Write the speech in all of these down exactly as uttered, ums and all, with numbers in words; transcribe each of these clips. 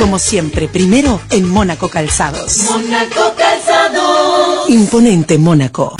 como siempre, primero en Mónaco Calzados. Mónaco Calzados. Imponente Mónaco.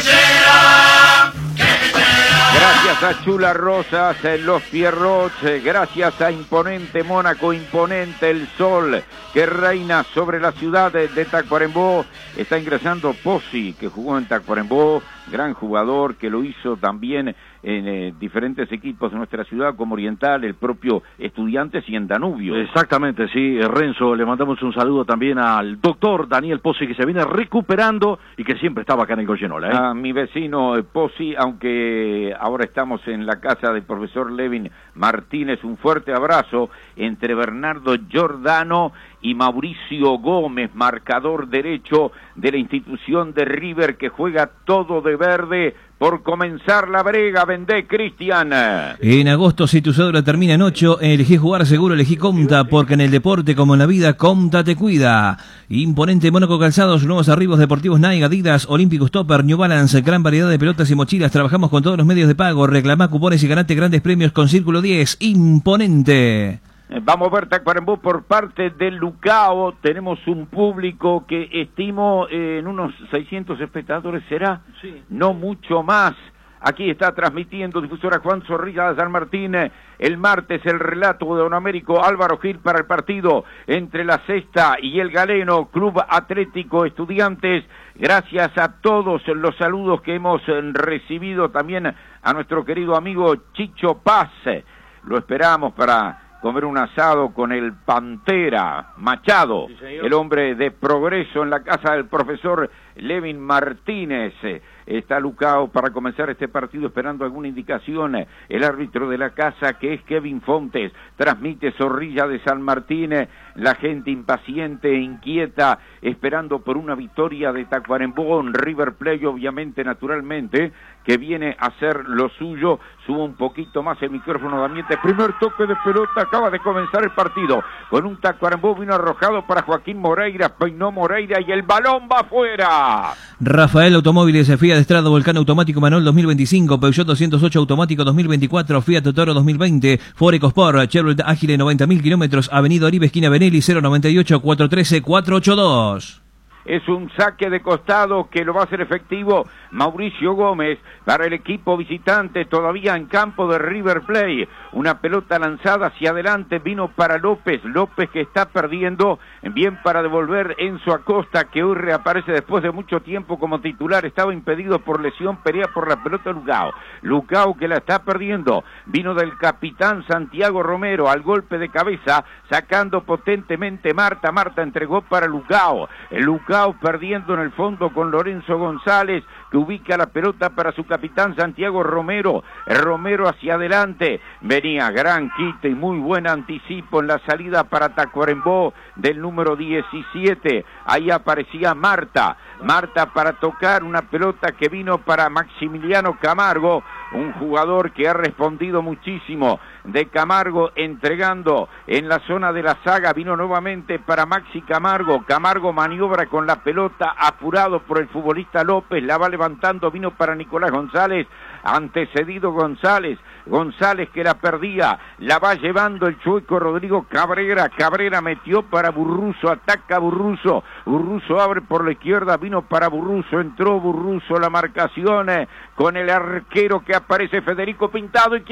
Gracias a Chula Rosas, Los Pierrots, gracias a Imponente Mónaco, imponente el sol que reina sobre la ciudad de, de Tacuarembó. Está ingresando Pozzi, que jugó en Tacuarembó, gran jugador que lo hizo también en eh, diferentes equipos de nuestra ciudad, como Oriental, el propio Estudiantes y en Danubio. Exactamente, sí, Renzo, le mandamos un saludo también al doctor Daniel Pozzi, que se viene recuperando y que siempre estaba acá en el Goyenola, ¿eh? A mi vecino eh, Pozzi, aunque ahora estamos en la casa del profesor Levin Martínez, un fuerte abrazo entre Bernardo Giordano y Mauricio Gómez, marcador derecho de la institución de River, que juega todo de verde por comenzar la brega. Vendé, Cristian. En agosto, si tu cédula termina en ocho, elegí jugar seguro, elegí Comta, porque en el deporte como en la vida, Comta te cuida. Imponente Mónaco Calzados, nuevos arribos deportivos Nike, Adidas, Olímpicos, Topper, New Balance, gran variedad de pelotas y mochilas. Trabajamos con todos los medios de pago. Reclamá cupones y ganate grandes premios con Círculo diez. Imponente. Vamos a ver Tacuarembó por parte del Lucao. Tenemos un público que estimo eh, en unos seiscientos espectadores, ¿será? Sí. No mucho más. Aquí está transmitiendo difusora Juan Zorrilla de San Martín. El martes el relato de Don Américo Álvaro Gil para el partido entre la Sexta y el Galeno, Club Atlético Estudiantes. Gracias a todos los saludos que hemos recibido, también a nuestro querido amigo Chicho Paz. Lo esperamos para comer un asado con el Pantera Machado, sí, el hombre de progreso en la casa del profesor Levin Martínez. Está Lucao para comenzar este partido esperando alguna indicación. El árbitro de la casa, que es Kevin Fontes, transmite Zorrilla de San Martín. La gente impaciente e inquieta esperando por una victoria de Tacuarembó. River Plate, obviamente, naturalmente, que viene a hacer lo suyo. Subo un poquito más el micrófono de ambiente. Primer toque de pelota, acaba de comenzar el partido. Con un Tacuarembó vino arrojado para Joaquín Moreira, peinó Moreira y el balón va afuera. Rafael Automóviles, Fiat Estrada Volcán Automático Manuel dos mil veinticinco, Peugeot doscientos ocho Automático dos mil veinticuatro, Fiat Toro dos mil veinte, Ford EcoSport, Chevrolet Ágile noventa mil kilómetros, Avenida Oribe, esquina Benelli, cero noventa y ocho, cuatrocientos trece, cuatrocientos ochenta y dos. Es un saque de costado que lo va a hacer efectivo Mauricio Gómez para el equipo visitante, todavía en campo de River Plate. Una pelota lanzada hacia adelante, vino para López, López que está perdiendo, bien para devolver Enzo Acosta, que hoy reaparece después de mucho tiempo como titular, estaba impedido por lesión, pelea por la pelota Lucao, Lucao que la está perdiendo, vino del capitán Santiago Romero al golpe de cabeza, sacando potentemente Marta, Marta entregó para Lucao, el Lucao perdiendo en el fondo con Lorenzo González, que ubica la pelota para su capitán Santiago Romero, Romero hacia adelante, venía gran quite y muy buen anticipo en la salida para Tacuarembó del número diecisiete, ahí aparecía Marta, Marta para tocar una pelota que vino para Maximiliano Camargo, un jugador que ha respondido muchísimo de Camargo, entregando en la zona de la saga, vino nuevamente para Maxi Camargo, Camargo maniobra con la pelota, apurado por el futbolista López, la va levantando, vino para Nicolás González, antecedido González, González que la perdía, la va llevando el chueco Rodrigo Cabrera, Cabrera metió para Burruso, ataca Burruso, Burruso abre por la izquierda, vino para Burruso, entró Burruso, la marcación eh, con el arquero que aparece Federico Pintado y que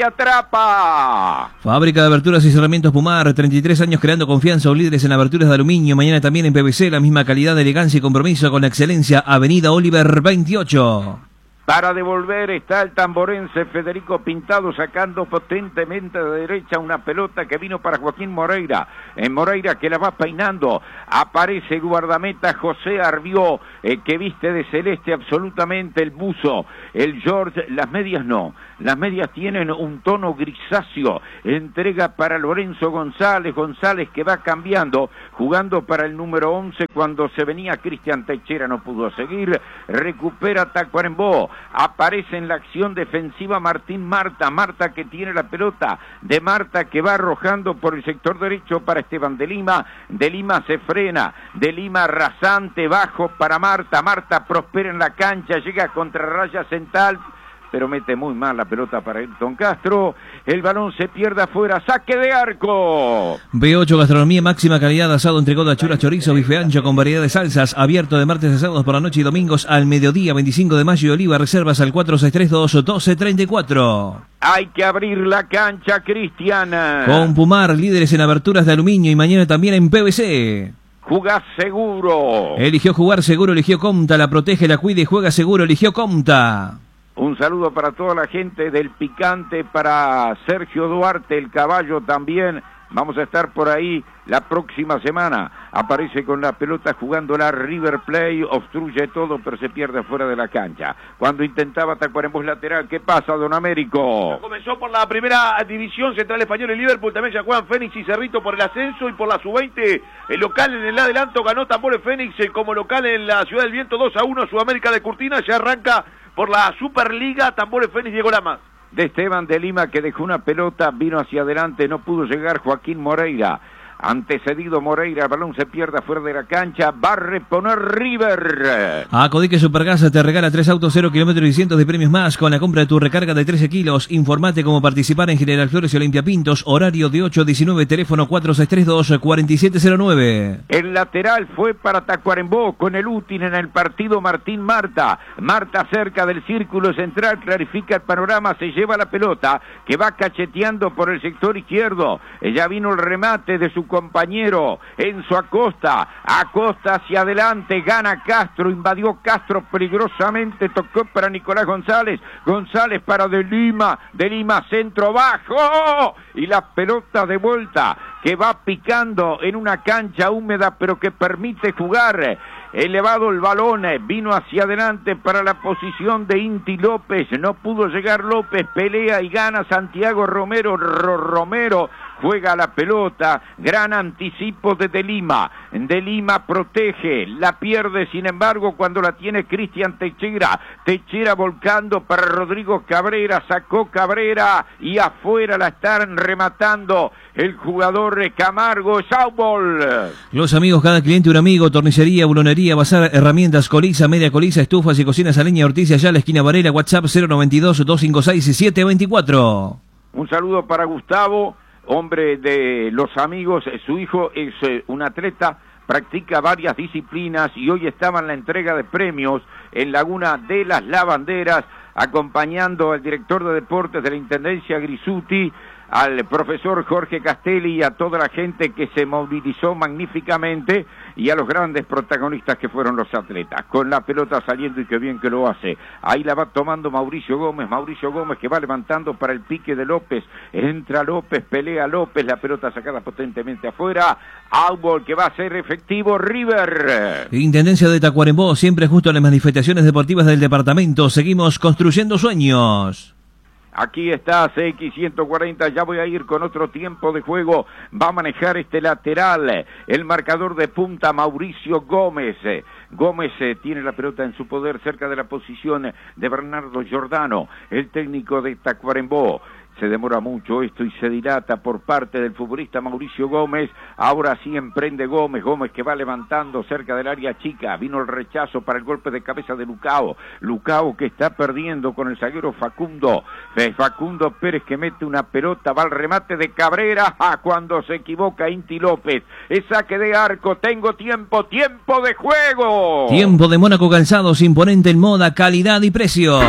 atrapa. Fábrica de aberturas y cerramientos Pumar, treinta y tres años creando confianza, o líderes en aberturas de aluminio, mañana también en P V C, la misma calidad, elegancia y compromiso con la excelencia, Avenida Oliver veintiocho. Para devolver está el tamborense Federico Pintado sacando potentemente de derecha una pelota que vino para Joaquín Moreira. En Moreira que la va peinando. Aparece el guardameta José Arbió, eh, que viste de celeste absolutamente el buzo. El George, las medias no. Las medias tienen un tono grisáceo. Entrega para Lorenzo González. González que va cambiando, jugando para el número once cuando se venía Cristian Techera, no pudo seguir. Recupera Tacuarembó. Aparece en la acción defensiva Martín Marta, Marta que tiene la pelota, de Marta que va arrojando por el sector derecho para Esteban de Lima, de Lima se frena, de Lima rasante, bajo para Marta, Marta prospera en la cancha, llega contra raya central, pero mete muy mal la pelota para Ayrton Castro. El balón se pierde afuera, saque de arco. B ocho Gastronomía, máxima calidad, asado, entrecot, achuras, chorizo, bife ancho con variedad de salsas, abierto de martes a sábados por la noche y domingos al mediodía, veinticinco de mayo y Oliva, reservas al cuatro seis tres dos, uno dos tres cuatro. Hay que abrir la cancha, Cristiana. Con Pumar, líderes en aberturas de aluminio y mañana también en P V C. Jugás seguro. Eligió jugar seguro, eligió Comta, la protege, la cuida y juega seguro, eligió Comta. Un saludo para toda la gente del Picante, para Sergio Duarte, el caballo también. Vamos a estar por ahí la próxima semana. Aparece con la pelota jugando la River Plate, obstruye todo, pero se pierde fuera de la cancha. Cuando intentaba Tacuarembó lateral, ¿qué pasa, don Américo? Comenzó por la primera división Central Español y Liverpool, también ya juegan Fénix y Cerrito por el ascenso y por la sub veinte. El local en el adelanto ganó Tambores Fénix como local en la Ciudad del Viento dos a uno. Sudamérica de Curtina ya arranca por la Superliga, Tambores Fénix, Diego Lamas. De Esteban de Lima, que dejó una pelota, vino hacia adelante, no pudo llegar Joaquín Moreira. Antecedido Moreira, el balón se pierde afuera de la cancha, va a reponer River. Acodique Supergas te regala tres autos, cero kilómetros y cientos de premios más con la compra de tu recarga de trece kilos. Informate cómo participar en General Flores y Olimpia Pintos, horario de ocho a diecinueve, teléfono cuatro seis tres dos, cuatro siete cero nueve. El lateral fue para Tacuarembó con el útil en el partido Martín Marta. Marta cerca del círculo central, clarifica el panorama, se lleva la pelota que va cacheteando por el sector izquierdo. Ya vino el remate de su compañero Enzo Acosta, Acosta hacia adelante, gana Castro, invadió Castro peligrosamente, tocó para Nicolás González, González para De Lima, De Lima centro bajo, y la pelota de vuelta que va picando en una cancha húmeda pero que permite jugar. Elevado el balón, vino hacia adelante para la posición de Inti López, no pudo llegar López, pelea y gana Santiago Romero, Ro Romero juega la pelota, gran anticipo de De Lima, De Lima protege, la pierde sin embargo cuando la tiene Cristian Techera, Techera volcando para Rodrigo Cabrera, sacó Cabrera y afuera la están rematando el jugador Camargo, Saubol. Los amigos, cada cliente un amigo, tornicería, bulonería, bazar, herramientas, coliza, media coliza, estufas y cocinas a leña, Ortiz, allá la esquina Varela, WhatsApp cero noventa y dos, doscientos cincuenta y seis, siete veinticuatro. Un saludo para Gustavo, hombre de los amigos, su hijo es eh, un atleta, practica varias disciplinas y hoy estaba en la entrega de premios en Laguna de las Lavanderas, acompañando al director de deportes de la Intendencia Grisuti, al profesor Jorge Castelli y a toda la gente que se movilizó magníficamente y a los grandes protagonistas que fueron los atletas. Con la pelota saliendo y qué bien que lo hace. Ahí la va tomando Mauricio Gómez, Mauricio Gómez que va levantando para el pique de López. Entra López, pelea López, la pelota sacada potentemente afuera. Outball que va a ser efectivo River. Intendencia de Tacuarembó, siempre justo a las manifestaciones deportivas del departamento. Seguimos construyendo sueños. Aquí está C X ciento cuarenta, ya voy a ir con otro tiempo de juego, va a manejar este lateral, el marcador de punta Mauricio Gómez. Gómez eh, tiene la pelota en su poder cerca de la posición de Bernardo Giordano, el técnico de Tacuarembó. Se demora mucho esto y se dilata por parte del futbolista Mauricio Gómez. Ahora sí emprende Gómez, Gómez que va levantando cerca del área chica. Vino el rechazo para el golpe de cabeza de Lucao. Lucao que está perdiendo con el zaguero Facundo. Facundo Pérez que mete una pelota, va al remate de Cabrera. Ah, cuando se equivoca Inti López. Es saque de arco, tengo tiempo, tiempo de juego. Tiempo de Mónaco Calzados, imponente en moda, calidad y precios.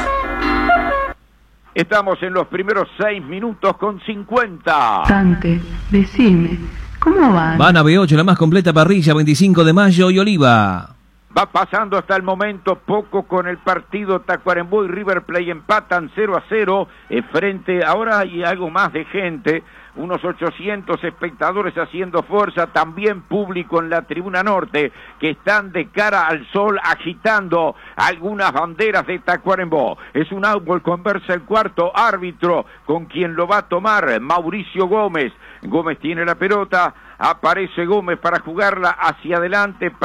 Estamos en los primeros seis minutos con cincuenta. Dante, decime, ¿cómo van? Van a B ocho, la más completa parrilla, veinticinco de mayo y Oliva. Va pasando hasta el momento poco con el partido. Tacuarembó y River Plate empatan cero a cero. Eh, frente, ahora hay algo más de gente. Unos ochocientos espectadores haciendo fuerza, también público en la tribuna norte, que están de cara al sol agitando algunas banderas de Tacuarembó. Es un outball, conversa el cuarto árbitro, con quien lo va a tomar Mauricio Gómez. Gómez tiene la pelota, aparece Gómez para jugarla hacia adelante.